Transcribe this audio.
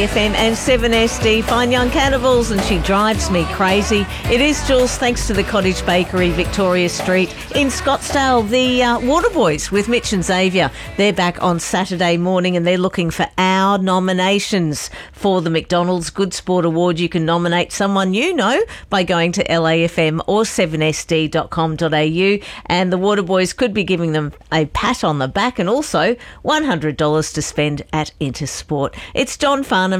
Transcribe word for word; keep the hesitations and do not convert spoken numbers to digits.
F M and seven S D, Fine Young Cannibals, and she drives me crazy. It is Jules, thanks to the Cottage Bakery, Victoria Street in Scottsdale. The uh, Waterboys with Mitch and Xavier, they're back on Saturday morning and they're looking for our nominations for the McDonald's Good Sport Award. You can nominate someone you know by going to L A F M or seven S D dot com dot A U, and the Waterboys could be giving them a pat on the back and also one hundred dollars to spend at Intersport. It's John Farnham